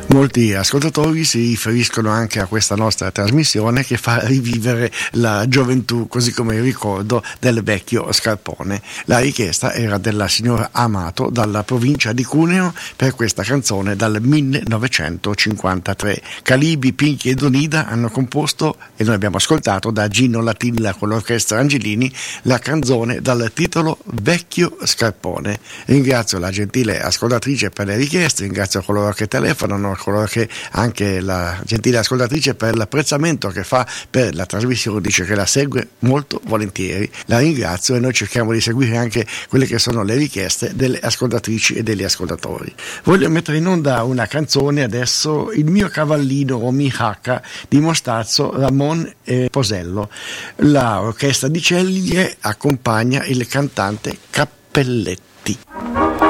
Molti ascoltatori si riferiscono anche a questa nostra trasmissione che fa rivivere la gioventù, così come il ricordo del vecchio Scarpone. La richiesta era della signora Amato dalla provincia di Cuneo per questa canzone dal 1953. Calibi, Pinchi e Donida hanno composto e noi abbiamo ascoltato da Gino Latilla con l'orchestra Angelini la canzone dal titolo Vecchio Scarpone. Ringrazio la gentile ascoltatrice per le richieste, ringrazio coloro che telefonano, coloro che anche la gentile ascoltatrice per l'apprezzamento che fa per la trasmissione, dice che la segue molto volentieri. La ringrazio e noi cerchiamo di seguire anche quelle che sono le richieste delle ascoltatrici e degli ascoltatori. Voglio mettere in onda una canzone adesso, Il mio cavallino o Mihaka di Mostazzo, Ramon e Posello. La orchestra di Ceglie accompagna il cantante Cappelletti.